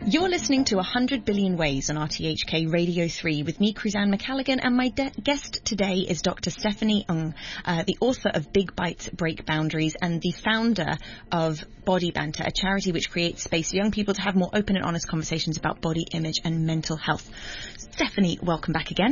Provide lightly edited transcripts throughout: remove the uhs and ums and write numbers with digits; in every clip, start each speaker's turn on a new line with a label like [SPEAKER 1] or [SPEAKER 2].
[SPEAKER 1] You're listening to 100 Billion Ways on RTHK Radio 3 with me, Cruzanne McCalligan, and my guest today is Dr. Stephanie Ng, the author of Big Bites Break Boundaries and the founder of Body Banter, a charity which creates space for young people to have more open and honest conversations about body image and mental health. Stephanie, welcome back again.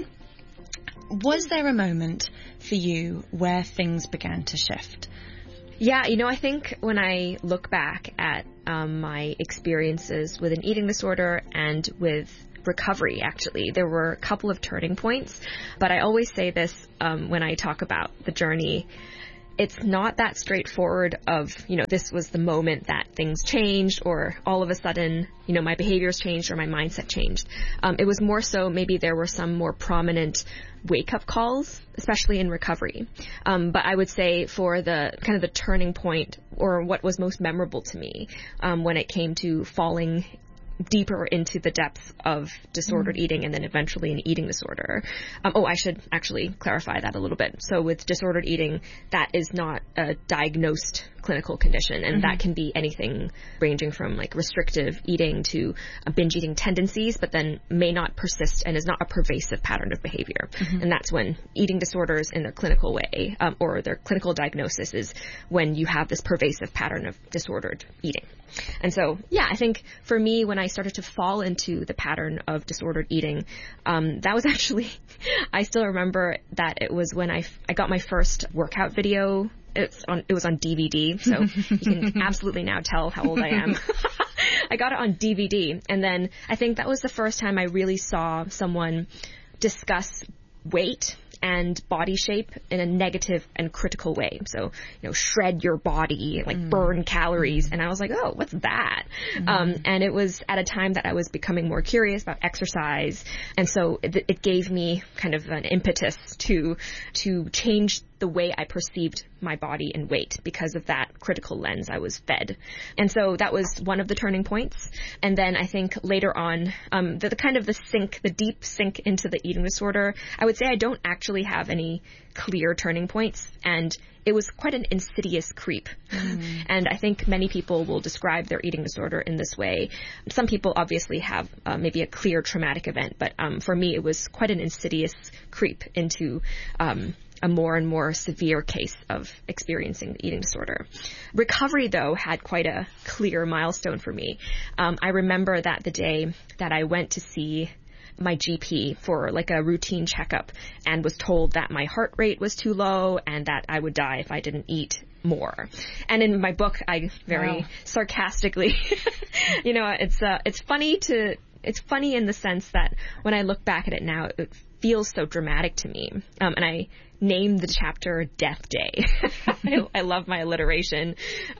[SPEAKER 1] Was there a moment for you where things began to shift?
[SPEAKER 2] Yeah, I think when I look back at my experiences with an eating disorder and with recovery, actually, there were a couple of turning points. But I always say this when I talk about the journey. It's not that straightforward of, this was the moment that things changed or all of a sudden, my behaviors changed or my mindset changed. It was more so maybe there were some more prominent wake-up calls, especially in recovery. But I would say for the kind of the turning point or what was most memorable to me when it came to falling deeper into the depths of disordered eating and then eventually an eating disorder. I should actually clarify that a little bit. So with disordered eating, that is not a diagnosed clinical condition, and that can be anything ranging from like restrictive eating to binge eating tendencies, but then may not persist and is not a pervasive pattern of behavior. And that's when eating disorders in their clinical way or their clinical diagnosis is when you have this pervasive pattern of disordered eating. And so, I think for me, when I started to fall into the pattern of disordered eating, that was actually, I still remember that it was when I got my first workout video. It was on DVD, so you can absolutely now tell how old I am. I got it on DVD, and then I think that was the first time I really saw someone discuss weight and body shape in a negative and critical way. So, shred your body, like burn calories. And I was like, oh, what's that? And it was at a time that I was becoming more curious about exercise. And so it gave me kind of an impetus to change the way I perceived my body and weight because of that critical lens I was fed. And so that was one of the turning points. And then I think later on, the deep sink into the eating disorder, I would say I don't actually have any clear turning points. And it was quite an insidious creep. And I think many people will describe their eating disorder in this way. Some people obviously have maybe a clear traumatic event, but for me, it was quite an insidious creep into a more and more severe case of experiencing the eating disorder. Recovery, though, had quite a clear milestone for me. I remember that the day that I went to see my GP for like a routine checkup and was told that my heart rate was too low and that I would die if I didn't eat more. And in my book, I very sarcastically, it's funny in the sense that when I look back at it now, it feels so dramatic to me. And I named the chapter Death Day. I love my alliteration.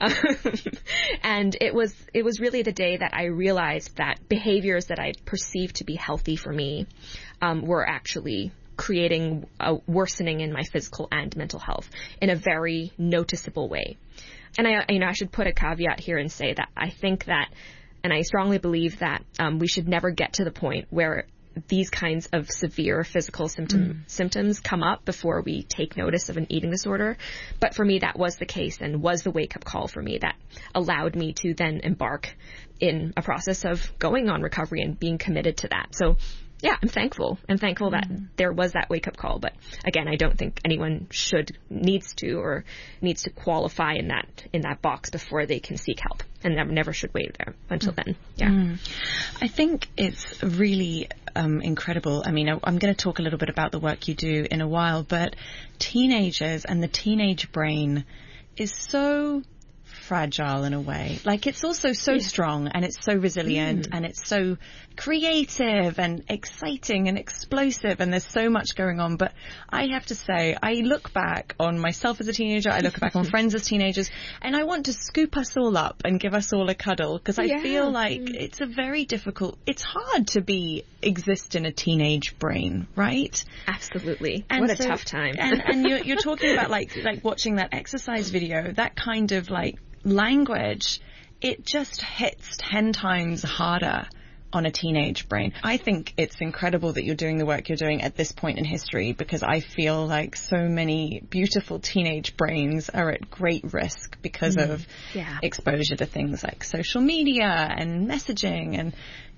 [SPEAKER 2] And it was really the day that I realized that behaviors that I perceived to be healthy for me were actually creating a worsening in my physical and mental health in a very noticeable way. And I should put a caveat here and say that I think that, and I strongly believe that we should never get to the point where these kinds of severe physical symptoms come up before we take notice of an eating disorder. But for me, that was the case and was the wake-up call for me that allowed me to then embark in a process of going on recovery and being committed to that. So I'm thankful. I'm thankful that there was that wake-up call. But again, I don't think anyone needs to qualify in that box before they can seek help, and never should wait there until then.
[SPEAKER 1] I think it's really incredible. I mean, I'm going to talk a little bit about the work you do in a while, but teenagers and the teenage brain is so fragile in a way. Like, it's also so strong and it's so resilient and it's so creative and exciting and explosive, and there's so much going on. But I have to say, I look back on myself as a teenager, I look back on friends as teenagers, and I want to scoop us all up and give us all a cuddle, because I feel like it's it's hard to exist in a teenage brain, right?
[SPEAKER 2] Absolutely. And what a tough time.
[SPEAKER 1] and you're talking about like watching that exercise video, that kind of like language, it just hits 10 times harder on a teenage brain. I think it's incredible that you're doing the work you're doing at this point in history, because I feel like so many beautiful teenage brains are at great risk because of exposure to things like social media and messaging and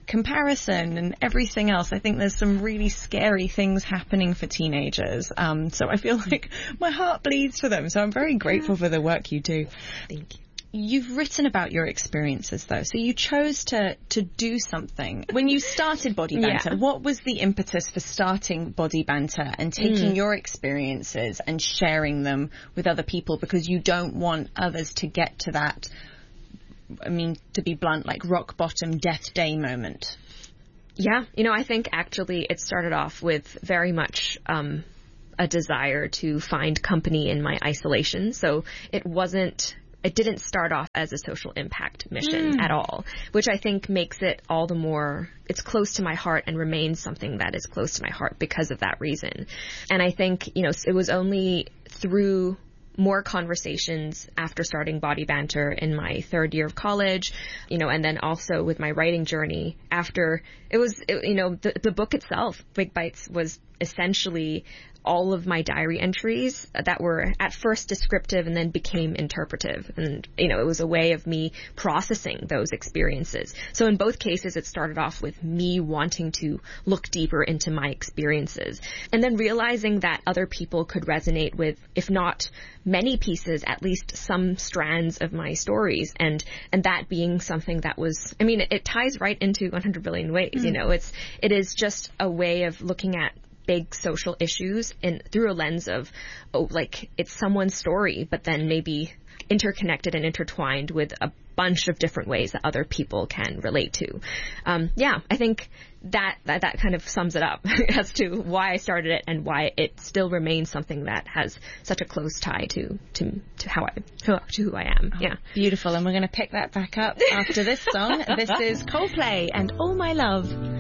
[SPEAKER 1] comparison and everything else. I think there's some really scary things happening for teenagers. So I feel like my heart bleeds for them. So I'm very grateful for the work you do.
[SPEAKER 2] Thank you.
[SPEAKER 1] You've written about your experiences, though, so you chose to do something. When you started Body Banter, what was the impetus for starting Body Banter and taking your experiences and sharing them with other people, because you don't want others to get to that, I mean, to be blunt, like rock bottom, death day moment?
[SPEAKER 2] Yeah, I think actually it started off with very much a desire to find company in my isolation. So it didn't start off as a social impact mission at all, which I think makes it all the more, it's close to my heart and remains something that is close to my heart because of that reason. And I think, it was only through more conversations after starting Body Banter in my third year of college, and then also with my writing journey after the book itself, Big Bites, was essentially all of my diary entries that were at first descriptive and then became interpretive. And, it was a way of me processing those experiences. So in both cases, it started off with me wanting to look deeper into my experiences and then realizing that other people could resonate with, if not many pieces, at least some strands of my stories. And that being something that was, it ties right into 100 Billion Ways. It is just a way of looking at big social issues through a lens of, it's someone's story, but then maybe interconnected and intertwined with a bunch of different ways that other people can relate to. I think that kind of sums it up as to why I started it and why it still remains something that has such a close tie to who I am.
[SPEAKER 1] Oh, beautiful. And we're going to pick that back up after this song. This is Coldplay and All My Love.